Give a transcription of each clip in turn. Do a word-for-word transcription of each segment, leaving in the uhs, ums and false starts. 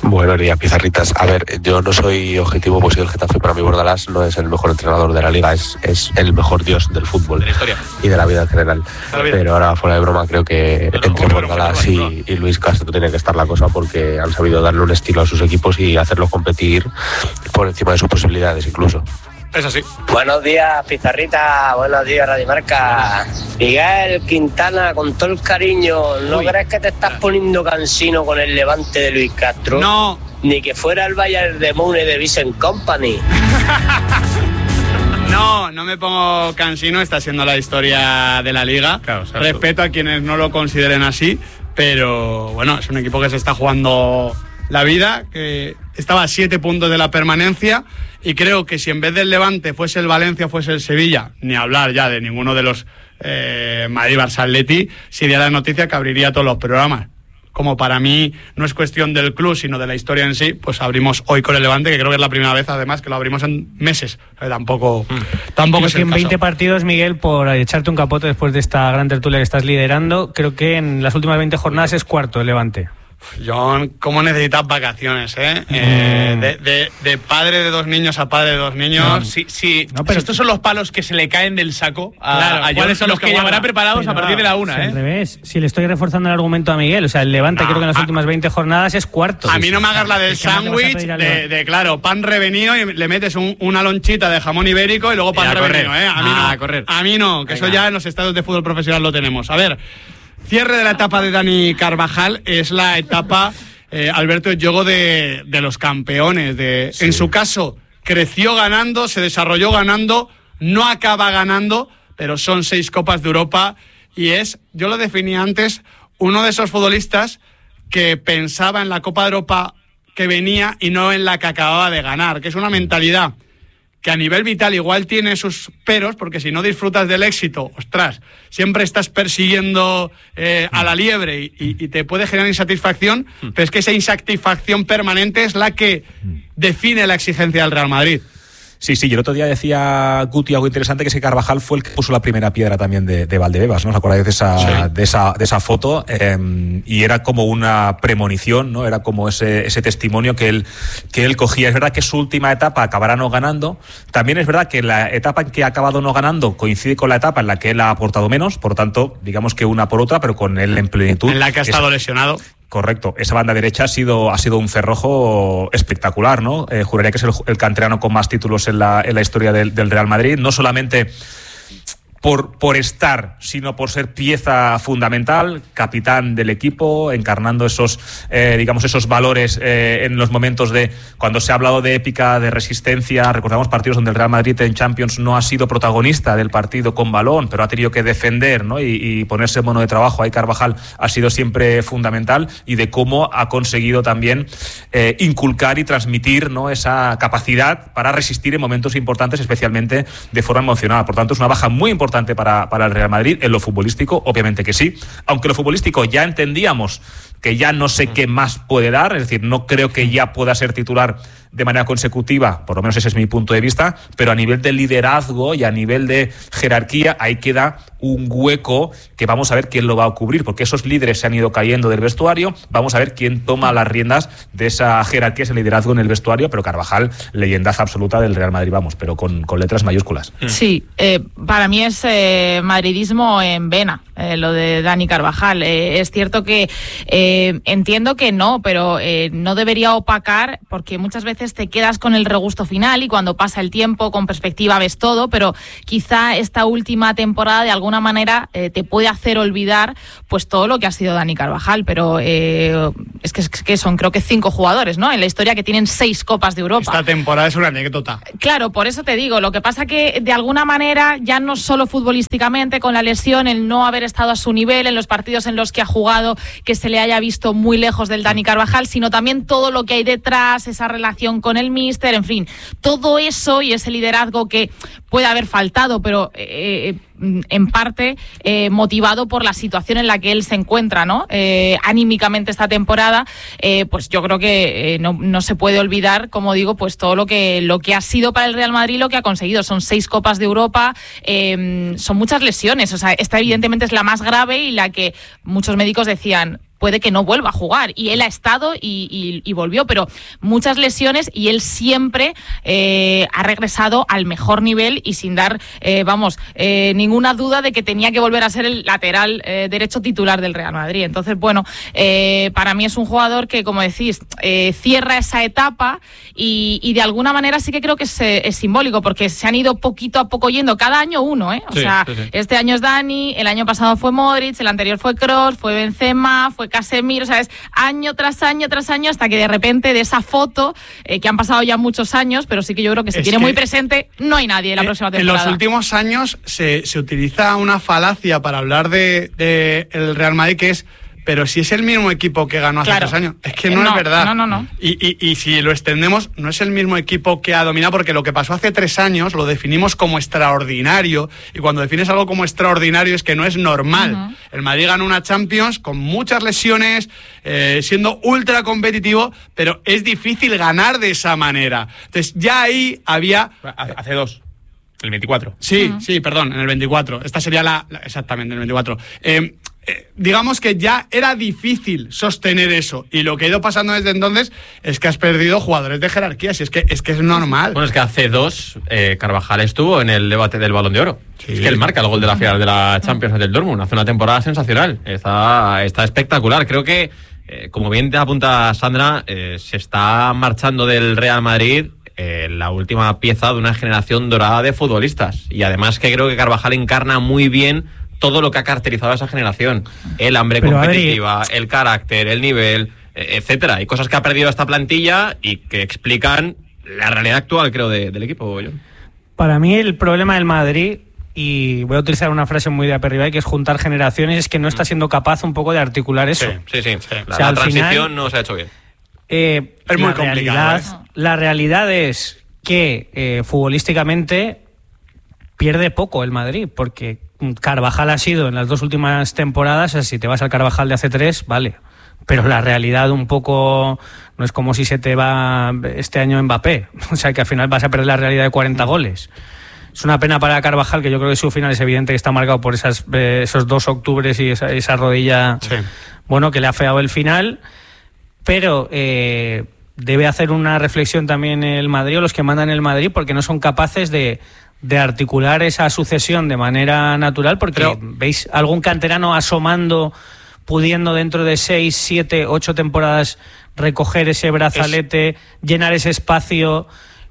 Buenos días, Pizarritas. A ver, yo no soy objetivo, pues soy el Getafe, para mí Bordalás no es el mejor entrenador de la liga, es, es el mejor dios del fútbol, de la historia y de la vida en general. Vida. Pero ahora, fuera de broma, creo que no, entre Bordalás y, y Luis Castro tiene que estar la cosa, porque han sabido darle un estilo a sus equipos y hacerlos competir por encima de sus posibilidades incluso. Es así. Buenos días, Pizarrita. Buenos días, Radio Marca. Miguel Quintana, con todo el cariño, ¿no Uy. crees que te estás poniendo cansino con el Levante de Luis Castro? No. Ni que fuera el Bayern de Múnich de Vincent Company. No, no me pongo cansino, está siendo la historia de la liga. Claro, respeto a quienes no lo consideren así, pero bueno, es un equipo que se está jugando la vida, que estaba a siete puntos de la permanencia, y creo que si en vez del Levante fuese el Valencia, fuese el Sevilla, ni hablar ya de ninguno de los eh, Madrid, Barça, Atleti, sería la noticia que abriría todos los programas. Como para mí no es cuestión del club, sino de la historia en sí, pues abrimos hoy con el Levante, que creo que es la primera vez, además, que lo abrimos en meses. O sea, tampoco, mm. tampoco es que el en caso. veinte partidos, Miguel, por echarte un capote después de esta gran tertulia que estás liderando, creo que en las últimas veinte jornadas es cuarto el Levante. John, ¿cómo necesitas vacaciones, eh? Mm. eh de, de, de padre de dos niños a padre de dos niños. No, sí, sí. No, pero si estos son los palos que se le caen del saco a, claro, a John, ¿cuáles son los, los que, que llevará preparados pero, a partir de la una, o sea, ¿eh? Al revés, si le estoy reforzando el argumento a Miguel, o sea, el Levante no, creo que en las a, últimas veinte jornadas es cuarto. A mí no me hagas la del sándwich de, de, claro, pan revenido y le metes un, una lonchita de jamón ibérico y luego pan revenido, ¿eh? A mí ah, no, correr. A mí no, que Venga. Eso ya en los estadios de fútbol profesional lo tenemos. A ver, cierre de la etapa de Dani Carvajal es la etapa... Eh, Alberto, el juego de, de los campeones. De, sí. En su caso, creció ganando, se desarrolló ganando, no acaba ganando, pero son seis Copas de Europa y es, yo lo definí antes, uno de esos futbolistas que pensaba en la Copa de Europa que venía y no en la que acababa de ganar, que es una mentalidad que a nivel vital igual tiene sus peros, porque si no disfrutas del éxito, ostras, siempre estás persiguiendo eh, a la liebre y, y, y te puede generar insatisfacción, pero es que esa insatisfacción permanente es la que define la exigencia del Real Madrid. Sí, sí, yo el otro día decía Guti algo interesante, que ese Carvajal fue el que puso la primera piedra también de, de Valdebebas, ¿no? ¿Os acordáis de esa, sí. de esa, de esa foto? Eh, y era como una premonición, ¿no? Era como ese, ese testimonio que él, que él cogía. Es verdad que su última etapa acabará no ganando. También es verdad que la etapa en que ha acabado no ganando coincide con la etapa en la que él ha aportado menos, por tanto, digamos que una por otra, pero con él en plenitud. En la que ha estado esa, lesionado. Correcto, esa banda derecha ha sido, ha sido un cerrojo espectacular, ¿no? Eh, juraría que es el, el canterano con más títulos en la, en la historia del, del Real Madrid, no solamente por, por estar, sino por ser pieza fundamental, capitán del equipo, encarnando esos, eh, digamos, esos valores eh, en los momentos de cuando se ha hablado de épica, de resistencia. Recordamos partidos donde el Real Madrid en Champions no ha sido protagonista del partido con balón, pero ha tenido que defender, ¿no? y, y ponerse en mono de trabajo. Ahí Carvajal ha sido siempre fundamental, y de cómo ha conseguido también eh, inculcar y transmitir, ¿no? esa capacidad para resistir en momentos importantes, especialmente de forma emocional. Por tanto, es una baja muy importante Para, para el Real Madrid. En lo futbolístico, obviamente que sí, aunque lo futbolístico ya entendíamos que ya no sé qué más puede dar, es decir, no creo que ya pueda ser titular de manera consecutiva, por lo menos ese es mi punto de vista, pero a nivel de liderazgo y a nivel de jerarquía, ahí queda un hueco que vamos a ver quién lo va a cubrir, porque esos líderes se han ido cayendo del vestuario. Vamos a ver quién toma las riendas de esa jerarquía, ese liderazgo en el vestuario. Pero Carvajal, leyendaza absoluta del Real Madrid, vamos, pero con, con letras mayúsculas. Sí, eh, para mí es eh, madridismo en vena, eh, lo de Dani Carvajal. Eh, es cierto que eh, entiendo que no, pero eh, no debería opacar, porque muchas veces te quedas con el regusto final y cuando pasa el tiempo, con perspectiva ves todo, pero quizá esta última temporada de alguna manera eh, te puede hacer olvidar pues todo lo que ha sido Dani Carvajal, pero eh, es, que, es que son creo que cinco jugadores, ¿no? En la historia que tienen seis Copas de Europa. Esta temporada es una anécdota. Claro, por eso te digo, lo que pasa que de alguna manera, ya no solo futbolísticamente, con la lesión, el no haber estado a su nivel en los partidos en los que ha jugado, que se le haya visto muy lejos del Dani Carvajal, sino también todo lo que hay detrás, esa relación con el míster, en fin, todo eso y ese liderazgo que puede haber faltado, pero eh, en parte eh, motivado por la situación en la que él se encuentra, ¿no? Eh, anímicamente esta temporada, eh, pues yo creo que eh, no, no se puede olvidar, como digo, pues todo lo que lo que ha sido para el Real Madrid, lo que ha conseguido. Son seis Copas de Europa, eh, son muchas lesiones, o sea, esta evidentemente es la más grave y la que muchos médicos decían, puede que no vuelva a jugar. Y él ha estado y, y, y volvió, pero muchas lesiones y él siempre eh, ha regresado al mejor nivel y sin dar, eh, vamos, eh, ninguna duda de que tenía que volver a ser el lateral eh, derecho titular del Real Madrid. Entonces, bueno, eh, para mí es un jugador que, como decís, eh, cierra esa etapa y, y de alguna manera sí que creo que es, es simbólico, porque se han ido poquito a poco yendo, cada año uno, ¿eh? O sí, sea, sí, sí. Este año es Dani, el año pasado fue Modric, el anterior fue Kroos, fue Benzema, fue Casemiro, ¿sabes? Año tras año tras año, hasta que de repente de esa foto, eh, que han pasado ya muchos años, pero sí que yo creo que se es tiene que muy presente, no hay nadie en la próxima temporada. En los últimos años se, se utiliza una falacia para hablar de, de el Real Madrid, que es, pero si es el mismo equipo que ganó hace claro. tres años. Es que no, no es verdad. No, no, no. Y, y, y si lo extendemos, no es el mismo equipo que ha dominado, porque lo que pasó hace tres años lo definimos como extraordinario. Y cuando defines algo como extraordinario es que no es normal. Uh-huh. El Madrid ganó una Champions con muchas lesiones, eh, siendo ultra competitivo, pero es difícil ganar de esa manera. Entonces ya ahí había... Hace dos. El veinticuatro. Sí, uh-huh. sí, perdón, en el veinticuatro. Esta sería la... la exactamente, en el veinticuatro. Eh, eh, digamos que ya era difícil sostener eso. Y lo que ha ido pasando desde entonces es que has perdido jugadores de jerarquía. Si es que es, que es normal. Bueno, es que hace dos eh, Carvajal estuvo en el debate del Balón de Oro. Sí. Es que él marca el gol de la final de la Champions del Dortmund. Hace una temporada sensacional. Está, está espectacular. Creo que, eh, como bien te apunta Sandra, eh, se está marchando del Real Madrid Eh, la última pieza de una generación dorada de futbolistas. Y además que creo que Carvajal encarna muy bien todo lo que ha caracterizado a esa generación. El hambre Pero competitiva, Adri... el carácter, el nivel, eh, etcétera. Hay cosas que ha perdido esta plantilla y que explican la realidad actual, creo, de, del equipo. John. Para mí el problema del Madrid, y voy a utilizar una frase muy de aperriba, que es juntar generaciones, es que no está siendo capaz un poco de articular eso. Sí, sí, sí. sí. La, o sea, la transición final, no se ha hecho bien. Eh, es muy complicado. Realidad, ¿eh? La realidad es que eh, futbolísticamente pierde poco el Madrid, porque Carvajal ha sido en las dos últimas temporadas, o sea, si te vas al Carvajal de hace tres, vale, pero la realidad un poco no es como si se te va este año Mbappé, o sea que al final vas a perder la realidad de cuarenta goles. Es una pena para Carvajal, que yo creo que su final es evidente que está marcado por esas, eh, esos dos octubres y esa, esa rodilla, sí. bueno, que le ha feado el final. Pero eh, debe hacer una reflexión también el Madrid o los que mandan el Madrid, porque no son capaces de, de articular esa sucesión de manera natural, porque Pero, veis algún canterano asomando, pudiendo dentro de seis, siete, ocho temporadas recoger ese brazalete, es... llenar ese espacio.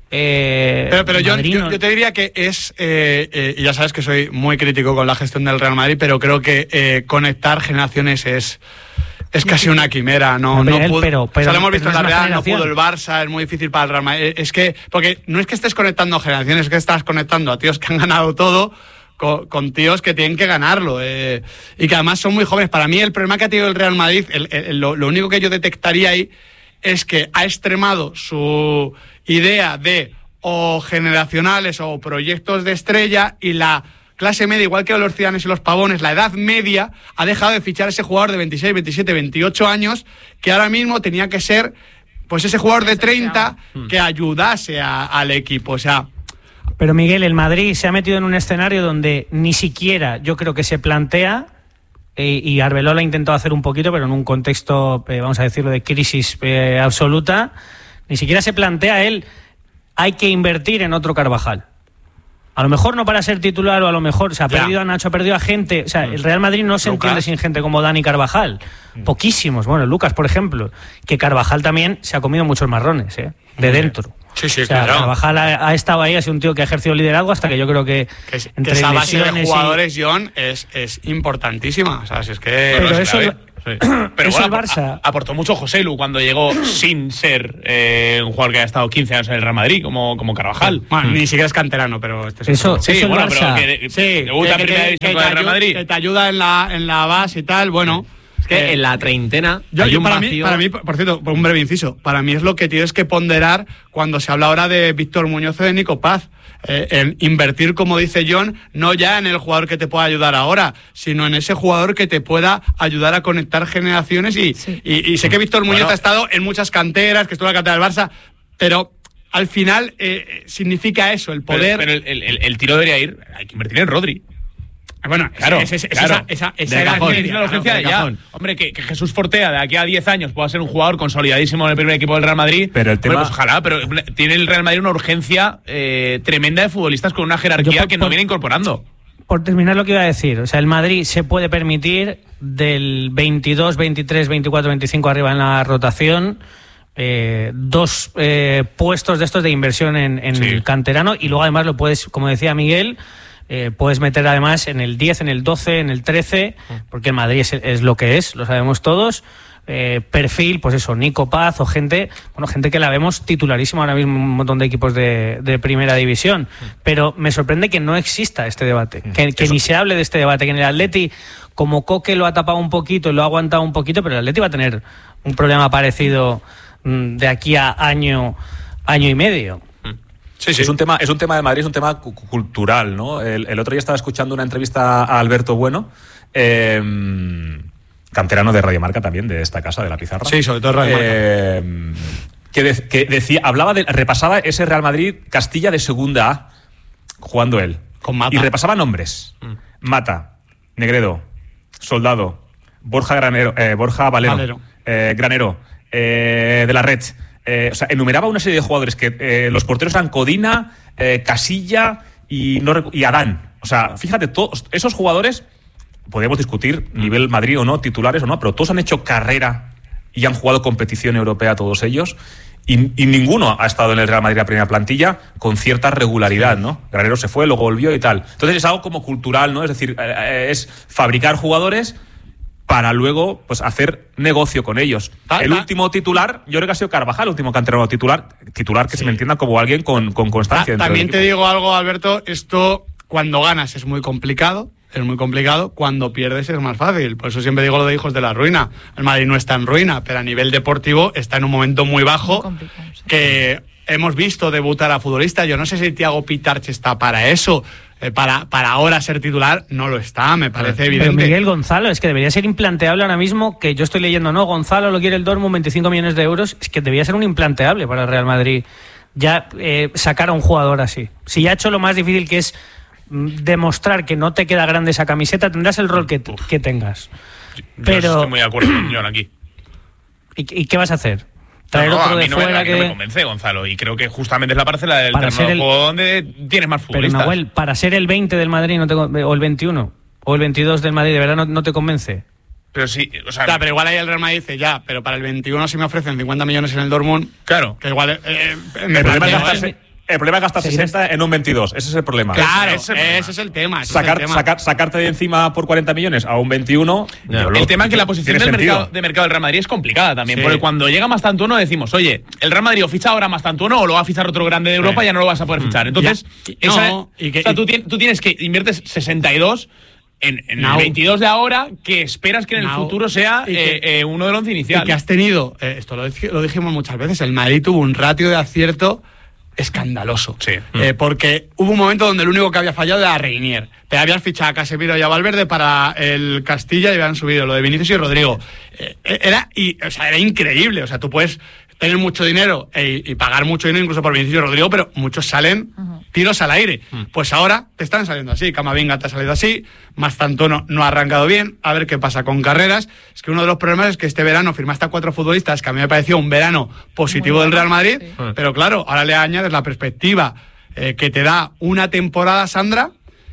Eh, pero pero yo, yo, yo te diría que es, eh, eh, y ya sabes que soy muy crítico con la gestión del Real Madrid, pero creo que eh, conectar generaciones es... Es casi una quimera, no, no, no pudo, pero, pero, o sea, lo hemos visto en la Real, no pudo el Barça, es muy difícil para el Real Madrid. Es que, porque no es que estés conectando generaciones, es que estás conectando a tíos que han ganado todo con, con tíos que tienen que ganarlo, eh, y que además son muy jóvenes. Para mí el problema que ha tenido el Real Madrid, el, el, lo, lo único que yo detectaría ahí es que ha extremado su idea de o generacionales o proyectos de estrella, y la clase media, igual que los Zidanes y los Pavones, la edad media ha dejado de fichar a ese jugador de veintiséis, veintisiete, veintiocho años, que ahora mismo tenía que ser pues ese jugador de treinta que ayudase a, al equipo. O sea, pero Miguel, el Madrid se ha metido en un escenario donde ni siquiera yo creo que se plantea, eh, y Arbeloa ha intentado hacer un poquito, pero en un contexto, eh, vamos a decirlo, de crisis eh, absoluta, ni siquiera se plantea él, hay que invertir en otro Carvajal. A lo mejor no para ser titular, o a lo mejor se ha ya. perdido a Nacho, ha perdido a gente. O sea, el Real Madrid no se Lucas. entiende sin gente como Dani Carvajal. Poquísimos. Bueno, Lucas, por ejemplo. Que Carvajal también se ha comido muchos marrones, ¿eh? De dentro. Sí, sí, o sea, claro. Carvajal ha, ha estado ahí, ha sido un tío que ha ejercido liderazgo hasta que yo creo que... Que, entre que esa base de jugadores, y... John, es, es importantísima. O sea, si es que... Pero no eso... Sí. Pero bueno, el Barça aportó mucho José Lu cuando llegó sin ser eh, un jugador que haya estado quince años en el Real Madrid, como, como Carvajal. Bueno, mm. ni siquiera es canterano, pero este es eso, sí, eso bueno, Barça. pero que, sí, debuta que, primera división con el Real Madrid. Que te ayuda en la, en la base y tal, bueno. Es que eh, en la treintena yo, hay yo un para, vacío. mí, para mí, por cierto, por un breve inciso, para mí es lo que tienes que ponderar cuando se habla ahora de Víctor Muñoz o de Nico Paz. Eh, en invertir, como dice John, no ya en el jugador que te pueda ayudar ahora, sino en ese jugador que te pueda ayudar a conectar generaciones. Y, sí. y, y sé que Víctor Muñoz bueno. ha estado en muchas canteras, que estuvo en la cantera del Barça, pero al final eh, significa eso, el poder... Pero, pero el, el, el tiro debería ir, hay que invertir en Rodri. Bueno, claro, es, es, es, claro. esa, esa, esa de era cajón, la, la urgencia de ya. Hombre, que, que Jesús Fortea de aquí a diez años pueda ser un jugador consolidadísimo en el primer equipo del Real Madrid. Pero el tema... Bueno, pues ojalá, pero tiene el Real Madrid una urgencia eh, tremenda de futbolistas con una jerarquía por, que no por, viene incorporando. Por terminar lo que iba a decir, o sea, el Madrid se puede permitir del veintidós, veintitrés, veinticuatro, veinticinco arriba en la rotación... Eh, dos eh, puestos de estos de inversión en, en sí. el canterano, y luego además lo puedes, como decía Miguel, eh, puedes meter además en el diez, en el doce, en el trece, porque el Madrid es, es lo que es, lo sabemos todos. Eh, perfil, pues eso, Nico Paz o gente, bueno, gente que la vemos titularísima ahora mismo en un montón de equipos de, de primera división. Pero me sorprende que no exista este debate, que, que ni se hable de este debate, que en el Atleti, como Coque lo ha tapado un poquito y lo ha aguantado un poquito, pero el Atleti va a tener un problema parecido de aquí a año, año y medio. Sí, sí. Es un tema, es un tema de Madrid, es un tema cu- cultural, ¿no? El, el otro día estaba escuchando una entrevista a Alberto Bueno, eh, canterano de Radio Marca también, de esta casa, de La Pizarra. Sí, sobre todo Radio Marca. Eh, que, de, que decía, hablaba de, repasaba ese Real Madrid Castilla de segunda A, jugando él. Con Mata. Y repasaba nombres. Mm. Mata, Negredo, Soldado, Borja Granero, eh, Borja Valero, Valero. Eh, Granero, eh, de la Red. Eh, o sea, enumeraba una serie de jugadores que eh, los porteros eran Codina, eh, Casilla y, no, y Adán. O sea, fíjate, todos esos jugadores, podemos discutir nivel Madrid o no, titulares o no, pero todos han hecho carrera y han jugado competición europea todos ellos. Y, y ninguno ha estado en el Real Madrid a primera plantilla con cierta regularidad, ¿no? Granero se fue, luego volvió y tal. Entonces es algo como cultural, ¿no? Es decir, eh, es fabricar jugadores para luego pues hacer negocio con ellos. Ah, el ah, último titular, yo creo que ha sido Carvajal, el último canterano titular, titular que sí. se me entienda como alguien con, con constancia. Ah, también te digo algo, Alberto, esto cuando ganas es muy complicado, es muy complicado, cuando pierdes es más fácil. Por eso siempre digo lo de hijos de la ruina. El Madrid no está en ruina, pero a nivel deportivo está en un momento muy bajo, muy sí. que hemos visto debutar a futbolistas. Yo no sé si Thiago Pitarch está para eso. Eh, para, para ahora ser titular, no lo está, me parece pero evidente. Pero Miguel Gonzalo, es que debería ser implanteable ahora mismo, que yo estoy leyendo, no, Gonzalo lo quiere el Dortmund, veinticinco millones de euros, es que debería ser un implanteable para el Real Madrid ya eh, sacar a un jugador así. Si ya ha hecho lo más difícil, que es mm, demostrar que no te queda grande esa camiseta, tendrás el rol que, que tengas. Pero yo estoy muy de acuerdo con John aquí. ¿Y, ¿Y qué vas a hacer? Traer no, no, otro a mí de no fuera me, que... no me convence, Gonzalo, y creo que justamente es la parcela del terreno el... juego donde tienes más futbolistas. Pero Nahuel, para ser el veinte del Madrid no te, o el veintiuno o el veintidós del Madrid, ¿de verdad no, no te convence? Pero sí, o sea, claro, pero igual ahí el Real Madrid dice, ya, pero para el veintiuno si me ofrecen cincuenta millones en el Dortmund, claro, que igual eh, eh, me el problema es gastarse, el problema es gastar sesenta en un veintidós, ese es el problema. Claro, ese, ese, ese es el tema. Sacar, es el tema. Sacar, sacarte de encima por cuarenta millones a un veintiuno. No, el tema es que la posición del mercado, de mercado del Real Madrid es complicada también, sí. porque cuando llega Mastantuono decimos, oye, el Real Madrid o ficha ahora Mastantuono o lo va a fichar otro grande de Europa, sí. ya no lo vas a poder fichar. Entonces, ya. esa, no, y que, o sea, tú, tienes, tú tienes que inviertes sesenta y dos en, en el veintidós de ahora, que esperas que en el no. futuro sea que, eh, eh, uno del once inicial. Y que has tenido, eh, esto lo, lo dijimos muchas veces, el Madrid tuvo un ratio de acierto escandaloso. Sí. Eh, porque hubo un momento donde el único que había fallado era Reinier. Te habían fichado a Casemiro y a Valverde para el Castilla y habían subido lo de Vinicius y Rodrigo. Eh, era, y, o sea, era increíble. O sea, tú puedes tener mucho dinero e, y pagar mucho dinero incluso por Vinicius y Rodrigo, pero muchos salen uh-huh. tiros al aire. Uh-huh. Pues ahora te están saliendo así. Camavinga te ha salido así. Mastantuono no ha arrancado bien. A ver qué pasa con Carreras. Es que uno de los problemas es que este verano firmaste a cuatro futbolistas, que a mí me pareció un verano positivo del Real Madrid, sí. pero claro, ahora le añades la perspectiva eh, que te da una temporada, Sandra,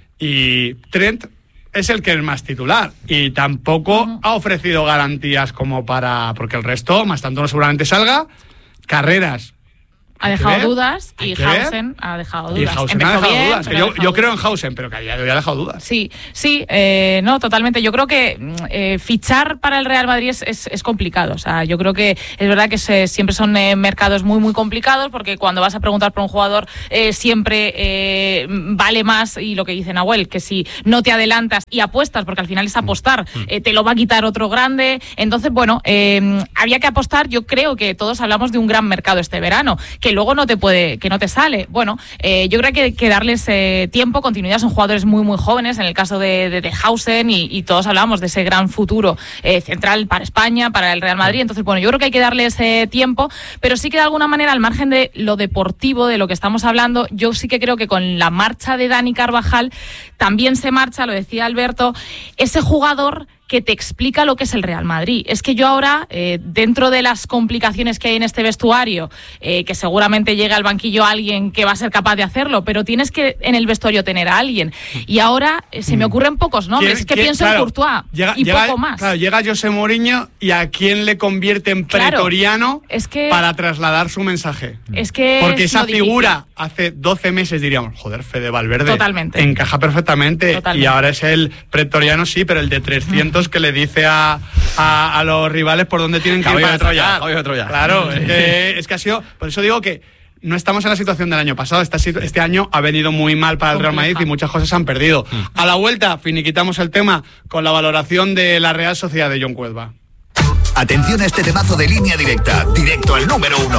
y Trent es el que es más titular y tampoco uh-huh. ha ofrecido garantías como para... Porque el resto, Mastantuono seguramente salga. Carreras ha dejado dudas y Hausen ha dejado dudas. Y Hausen ha dejado bien, dudas. Yo, yo creo en Hausen, pero que a día de hoy ha dejado dudas. Sí, sí, eh, no, totalmente. Yo creo que eh, fichar para el Real Madrid es, es, es complicado. O sea, yo creo que es verdad que se, siempre son eh, mercados muy, muy complicados, porque cuando vas a preguntar por un jugador eh, siempre eh, vale más, y lo que dice Nahuel, que si no te adelantas y apuestas, porque al final es apostar, eh, te lo va a quitar otro grande. Entonces, bueno, eh, había que apostar. Yo creo que todos hablamos de un gran mercado este verano, que luego no te puede, que no te sale. Bueno, eh, yo creo que hay que darles eh, tiempo, continuidad. Son jugadores muy, muy jóvenes, en el caso de, de, de Hausen, y, y todos hablamos de ese gran futuro eh, central para España, para el Real Madrid. Entonces, bueno, yo creo que hay que darles eh, tiempo, pero sí que de alguna manera, al margen de lo deportivo, de lo que estamos hablando, yo sí que creo que con la marcha de Dani Carvajal también se marcha, lo decía Alberto, ese jugador que te explica lo que es el Real Madrid. Es que yo ahora, eh, dentro de las complicaciones que hay en este vestuario, eh, que seguramente llegue al banquillo alguien que va a ser capaz de hacerlo, pero tienes que en el vestuario tener a alguien. Y ahora eh, se me ocurren pocos nombres. Es que pienso claro, en Courtois llega, y llega, poco más. Claro, llega José Mourinho y ¿a quién le convierte en pretoriano claro, es que, para trasladar su mensaje? Es que Porque es esa figura hace doce meses diríamos, joder, Fede Valverde. Totalmente. Encaja perfectamente. Totalmente. Y ahora es el pretoriano, sí, pero el de trescientos que le dice a A, a, a los rivales por dónde tienen que ir para Troya. Claro, es que, es que ha sido. Por eso digo que no estamos en la situación del año pasado. Este, este año ha venido muy mal para el Real Madrid y muchas cosas se han perdido. Mm. A la vuelta, finiquitamos el tema con la valoración de la Real Sociedad de John Cuelva. Atención a este temazo de Línea Directa, directo al número uno.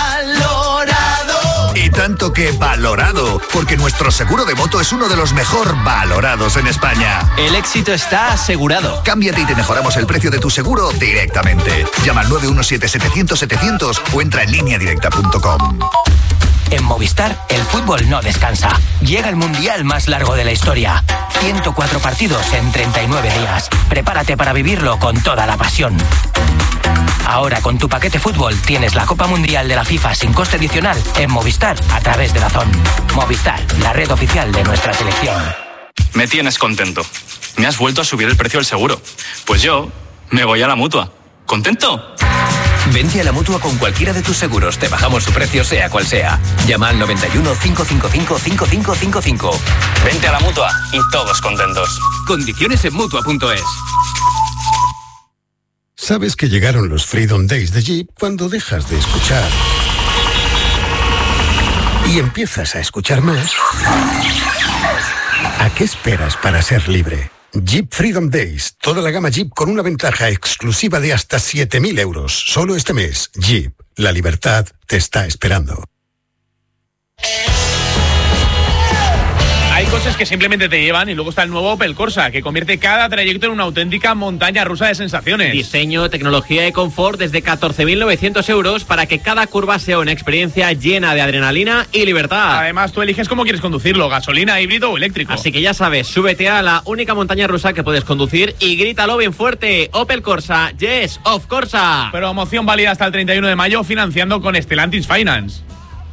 ¡Valorado! Y tanto que valorado, porque nuestro seguro de moto es uno de los mejor valorados en España. El éxito está asegurado. Cámbiate y te mejoramos el precio de tu seguro directamente. Llama al nueve uno siete, setecientos, setecientos o entra en línea directa punto com. En Movistar, el fútbol no descansa. Llega el mundial más largo de la historia. ciento cuatro partidos en treinta y nueve días. Prepárate para vivirlo con toda la pasión. Ahora con tu paquete fútbol tienes la Copa Mundial de la FIFA sin coste adicional en Movistar a través de DAZN. Movistar, la red oficial de nuestra selección. Me tienes contento. Me has vuelto a subir el precio del seguro. Pues yo me voy a la Mutua. ¿Contento? Vente a la Mutua con cualquiera de tus seguros. Te bajamos su precio sea cual sea. Llama al noventa y uno, cinco cinco cinco, cinco cinco cinco cinco. Vente a la Mutua y todos contentos. Condiciones en Mutua punto es. Sabes que llegaron los Freedom Days de Jeep cuando dejas de escuchar y empiezas a escuchar más. ¿A qué esperas para ser libre? Jeep Freedom Days, toda la gama Jeep con una ventaja exclusiva de hasta siete mil euros. Solo este mes, Jeep, la libertad te está esperando. Hay cosas que simplemente te llevan y luego está el nuevo Opel Corsa, que convierte cada trayecto en una auténtica montaña rusa de sensaciones. Diseño, tecnología y confort desde catorce mil novecientos euros para que cada curva sea una experiencia llena de adrenalina y libertad. Además, tú eliges cómo quieres conducirlo, gasolina, híbrido o eléctrico. Así que ya sabes, súbete a la única montaña rusa que puedes conducir y grítalo bien fuerte. Opel Corsa, yes, of Corsa. Promoción válida hasta el treinta y uno de mayo, financiando con Stellantis Finance.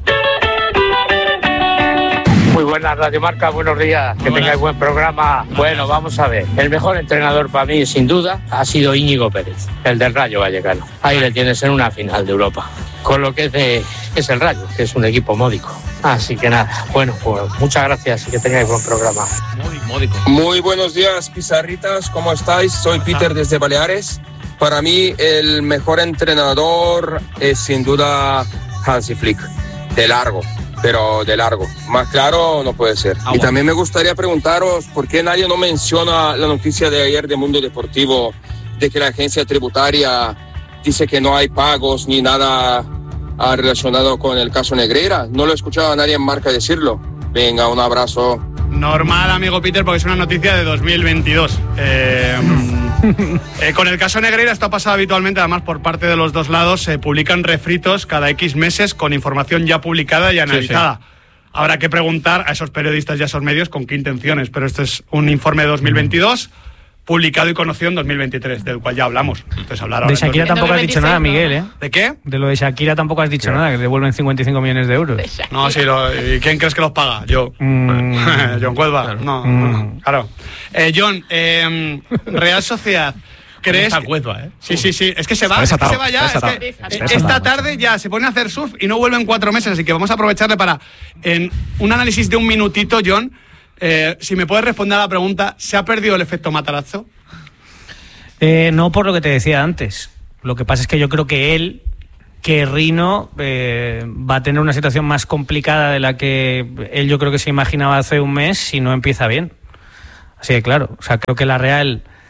Muy buenas, Radio Marca, buenos días, que tengáis buen programa. Bueno, vamos a ver, el mejor entrenador para mí, sin duda, ha sido Íñigo Pérez, el del Rayo Vallecano. Ahí le tienes en una final de Europa, con lo que es, de, es el Rayo, que es un equipo módico. Así que nada, bueno, pues muchas gracias y que tengáis buen programa. Muy módico. Muy buenos días, pizarritas, ¿cómo estáis? Soy Peter desde Baleares. Para mí, el mejor entrenador es sin duda Hansi Flick, de largo. Pero de largo, más claro no puede ser. Ah, y también me gustaría preguntaros por qué nadie no menciona la noticia de ayer de Mundo Deportivo de que la agencia tributaria dice que no hay pagos ni nada relacionado con el caso Negreira. No lo he escuchado a nadie en Marca decirlo. Venga, un abrazo. Normal, amigo Peter, porque es una noticia de dos mil veintidós. Eh, eh, con el caso Negreira esto ha pasado habitualmente, además por parte de los dos lados se publican refritos cada X meses con información ya publicada y analizada. Sí, sí. Habrá que preguntar a esos periodistas y a esos medios con qué intenciones, pero este es un informe de dos mil veintidós publicado y conocido en dos mil veintitrés, del cual ya hablamos. Entonces, hablar ahora de Shakira tampoco has dicho nada, Miguel, ¿eh? ¿De qué? De lo de Shakira tampoco has dicho sí. nada, que devuelven cincuenta y cinco millones de euros. No, sí, lo, ¿y quién crees que los paga? Yo. Mm. John Cuelva. Claro. No, mm. no, claro. Eh, John, eh, Real Sociedad. ¿Crees? Cuezba, ¿eh? Sí, sí, sí. Es que se va, es que se va ya. Es que esta tarde ya se pone a hacer surf y no vuelve en cuatro meses, así que vamos a aprovecharle para, en un análisis de un minutito, John, eh, si me puedes responder a la pregunta, ¿se ha perdido el efecto Matarazzo? Eh, no, por lo que te decía antes. Lo que pasa es que yo creo que él, que Rino, eh, va a tener una situación más complicada de la que él yo creo que se imaginaba hace un mes si no empieza bien. Así que claro, o sea, creo que la Real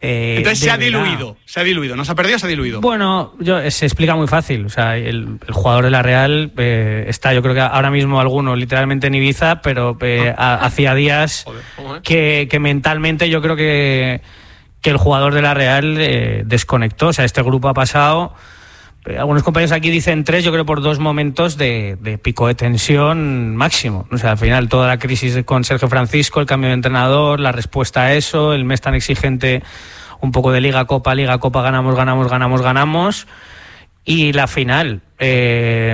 Eh, Entonces se ha diluido, se ha diluido, no se ha perdido, se ha diluido. Bueno, yo, se explica muy fácil. O sea, el, el jugador de la Real eh, está, yo creo que ahora mismo alguno literalmente en Ibiza, pero eh, a, hacía días Joder, que, que mentalmente yo creo que, que el jugador de la Real eh, desconectó. O sea, este grupo ha pasado. Algunos compañeros aquí dicen tres, yo creo por dos momentos de, de pico de tensión máximo. O sea, al final toda la crisis con Sergio Francisco, el cambio de entrenador, la respuesta a eso, el mes tan exigente, un poco de Liga, Copa, Liga, Copa, ganamos, ganamos, ganamos, ganamos. Y la final. Eh,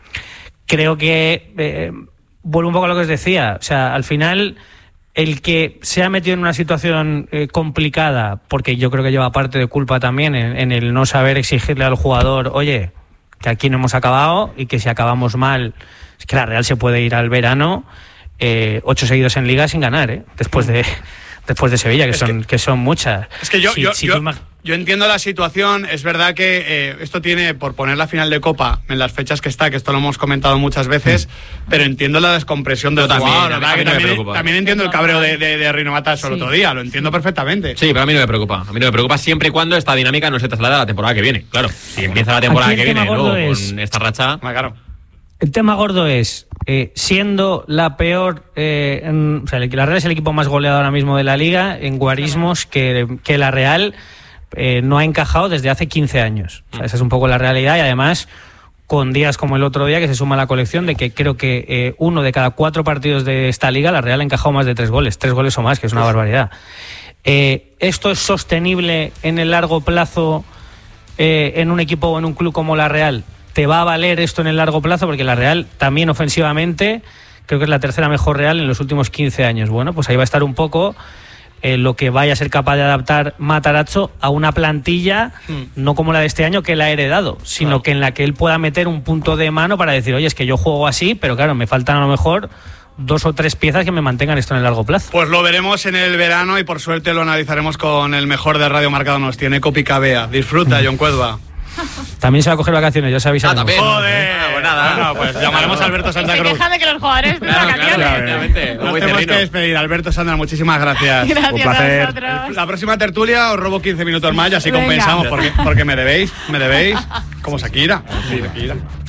creo que, eh, vuelvo un poco a lo que os decía, o sea, al final el que se ha metido en una situación eh, complicada, porque yo creo que lleva parte de culpa también en, en el no saber exigirle al jugador, oye, que aquí no hemos acabado y que si acabamos mal, es que la Real se puede ir al verano eh, ocho seguidos en Liga sin ganar, ¿eh? Después de después de Sevilla, que, son, que, que son muchas. Es que yo, si, yo, si yo, tú... yo entiendo la situación, es verdad que eh, esto tiene, por poner la final de Copa en las fechas que está, que esto lo hemos comentado muchas veces, mm. pero entiendo la descompresión del jugador. También, también, también entiendo el cabreo de, de, de Rino Matas el sí. otro día, lo entiendo perfectamente. Sí, pero a mí no me preocupa. A mí no me preocupa siempre y cuando esta dinámica no se traslada a la temporada que viene. Claro, si empieza la temporada que viene luego es... con esta racha... Ah, claro. El tema gordo es, eh, siendo la peor, eh, en, o sea, la Real es el equipo más goleado ahora mismo de la Liga, en guarismos, que, que la Real eh, no ha encajado desde hace quince años. O sea, esa es un poco la realidad y además con días como el otro día que se suma a la colección de que creo que eh, uno de cada cuatro partidos de esta Liga la Real ha encajado más de tres goles, tres goles o más, que es una barbaridad. Eh, ¿Esto es sostenible en el largo plazo eh, en un equipo o en un club como la Real? ¿Te va a valer esto en el largo plazo? Porque la Real también ofensivamente creo que es la tercera mejor Real en los últimos quince años. Bueno, pues ahí va a estar un poco eh, lo que vaya a ser capaz de adaptar Matarazzo a una plantilla mm. no como la de este año que la ha heredado, sino claro. que en la que él pueda meter un punto de mano para decir, oye, es que yo juego así, pero claro, me faltan a lo mejor dos o tres piezas que me mantengan esto en el largo plazo. Pues lo veremos en el verano y por suerte lo analizaremos con el mejor de Radio Marca nos tiene Copicabea. Disfruta, John Cuedva. También se va a coger vacaciones, ya sabéis. Ah, también. Joder, ah, pues nada, bueno, pues llamaremos a Alberto Santa Cruz. Se quejan de que los jugadores de claro, vacaciones. Claro, claro, Nos tenemos que despedir. Alberto Sandra, muchísimas gracias. Gracias un placer. A vosotros. La próxima tertulia os robo quince minutos más y así Venga. compensamos, porque, porque me debéis, me debéis, como Shakira. Sí, Shakira.